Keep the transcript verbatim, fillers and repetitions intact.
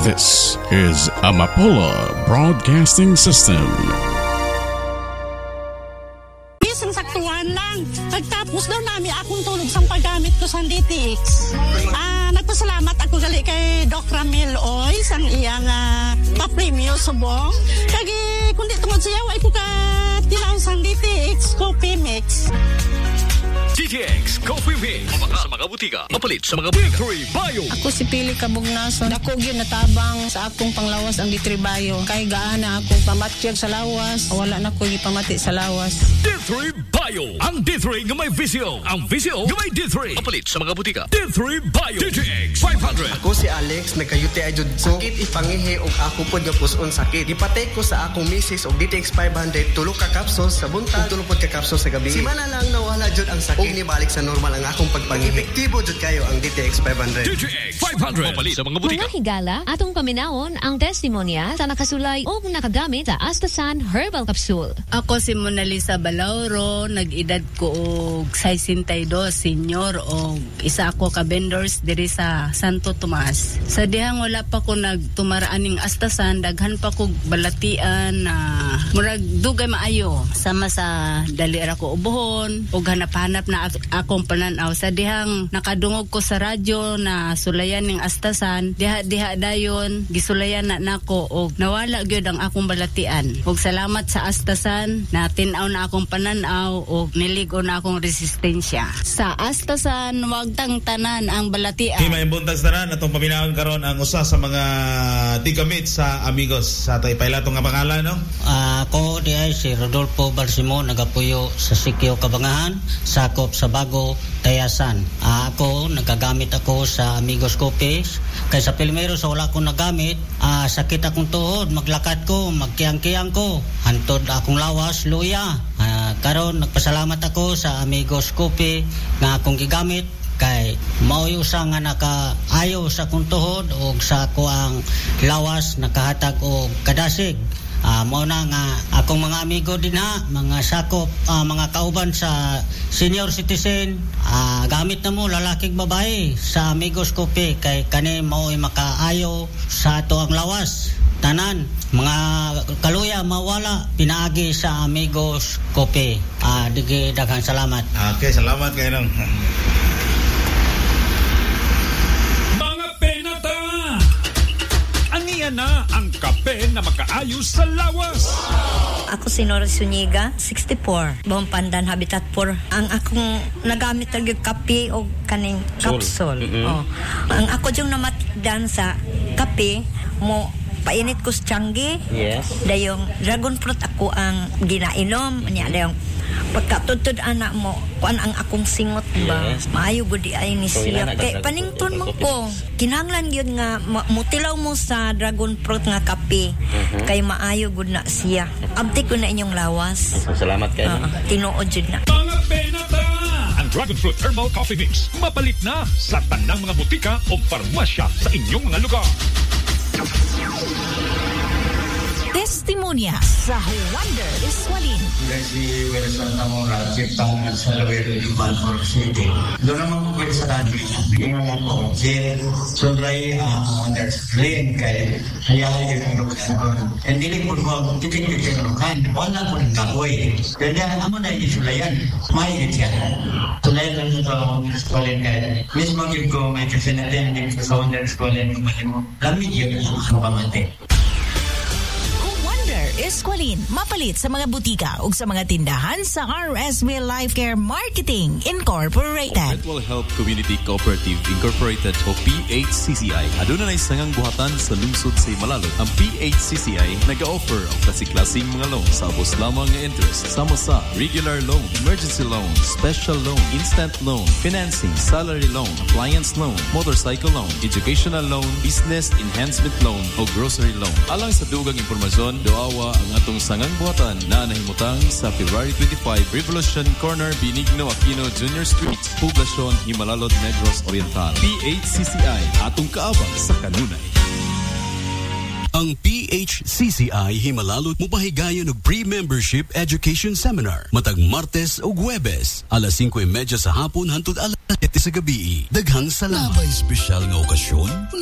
This is Amapola Broadcasting System. Isang saktuhan lang. Pagtapos daw namin akong tulog sa paggamit ko sa D T X. Ah, nagpasalamat ako gali kay Doc Ramil Oy sang iyang uh, pa-premium subong. Kagi kundi tungod siya way ko ka tilaw sa D T X Coffee Mix. D T X Coffee Mix. Mabaka sa mga butika. Mapalit sa mga butika. D three Bio. Ako si Pili Kabugnason. Dako gyud natabang sa akong panglawas ang D three Bio. Kay gaana akong pamatyag sa lawas. Wala na ko gipamati sa lawas. D three Bio. Ang D three nga may visio. Ang visio nga may D three. Mapalit sa mga butika. D three Bio. D T X five hundred. Ako si Alex, nagkayuti ay jud ko. Sakit ipangihi og ako pod nga puson sakit. Ipatay ko sa akong misis og D T X five hundred tulo ka capsules sa buntag, tulo pod ka capsules sa gabi. Simana lang nawala jud ang sakit. Og nibalik sa normal ang akong pagpangihi. Epektibo jud kayo ang D T X five hundred. D T X five hundred. Mapalit sa mga butika. Mga higala, atong paminaon ang testimonya sa nakasulay o nakagamit sa Astasan Herbal Capsule. Ako si Mona Lisa Balauro, nag-edad ko og sesentadós senior o isa ako ka vendors diri sa Santo Tomas. Sa dihang wala pa ko nagtumaraan ning Astasan, daghan pa ko balatian na murag dugay maayo sama sa dali ra ko ubuhon og hanap-hanap na akong pananaw. Sa dihang nakadungog ko sa radyo na sulayan ning Astasan, diha-diha dayon gisulayan na nako og nawala gyud ang akong balatian. Og salamat sa Astasan na tin-aw na akong pananaw og niligo na akong resistensya. Sa Astasan wag tang tanan ang balatian. Di may buntag tanan atong paminaon karon ang usa sa mga tigamit sa amigos sa tay pailatong nga pangalan no. Uh, ako di ay si Rodolfo Balsimo, nagapuyo sa Sikyo Kabangahan, sakop sa Bago, Tayasan. Uh, ako nagagamit ako sa Amigos Coffees. Kaysa Pilmero sa wala akong nagamit, uh, sakit akong tuhod, maglakad ko, magkiyang-kiyang ko, hantod akong lawas, luya. Uh, karon nagpasalamat ako sa Amigos Coffee nga akong gigamit kay mauyo sa nga nakaayo sa akong tuhod o sa ako ang lawas nakahatag o kadasig. Uh, mao na nga akong mga amigo din ha, mga sakop, uh, mga kauban sa senior citizen, uh, gamit na mo lalaking babae sa Amigos Coffee kay kani mao'y makaayo sa ato ang lawas. Tanan, mga kaluya mawala pinaagi sa Amigos Coffee. Uh, digi daghang salamat. Okay, salamat kayo nang. Aniya na ang kape na makaayos sa lawas. Ako si Nora Zuniga, sixty-four. Buong Pandan, Habitat four. Ang akong nagamit ng kape o kaning capsule. Mm-hmm. Oh. Ang ako yung namatdan sa kape, mo painit ko sa Changi. Yes. Dayong dragon fruit ako ang ginainom. Anya dayong pagkatutod anak mo, kuan ang akong singot ba? Yes. Maayo gudi ay ni siya. Kay panington mo ko. Kinahanglan gyud nga mutilaw mo sa dragon fruit nga kape. Uh-huh. Kay maayo gud na siya. Abti ko na inyong lawas. Salamat kayo. Uh, tinuod jud na. Mga penata! Ang Dragon Fruit Herbal Coffee Mix mapalit na sa tanang mga butika o farmasya sa inyong mga lugar. Testimonya sa Wonder Iswalin. Si Wilson Tamora, Chief Tangan sa Lower Liban for City. Doon naman po pwede sa kanil. Yung mga po, si Sundray Wonder Screen kay hayali yung lukan ko. Hindi rin po ko titigil yung lukan. Wala po ng kahoy. Kaya amo na yung sulayan. May yan. Sulayan lang ito ang Iswalin kay. Mismo yung ko may kasi natin yung sa Wonder Iswalin kumahin mo. Lamig yun ang pamati. Eskwalin, mapalit sa mga butika ug sa mga tindahan sa R S W Life Care Marketing Incorporated. Mental Health Community Cooperative Incorporated o P H C C I. Aduna na sangang buhatan sa lungsod sa Himalalo. Ang P H C C I nag-offer ang klase-klaseng mga loan sa abos lamang nga interest. Sama sa regular loan, emergency loan, special loan, instant loan, financing, salary loan, appliance loan, motorcycle loan, educational loan, business enhancement loan o grocery loan. Alang sa dugang impormasyon, doawa ang atong sangang buhatan na nahimutang sa February twenty-five, Revolution Corner, Benigno Aquino Junior Street, Poblacion, Himalalod, Negros Oriental. P H C C I, atong kaabang sa kanunay. Ang P H C C I Himalalot mupahigayon og pre-membership education seminar matag Martes ug Huwebes alas singko y media sa hapon hangtod alas siyete sa gabi. Daghang salamat. May special nga okasyon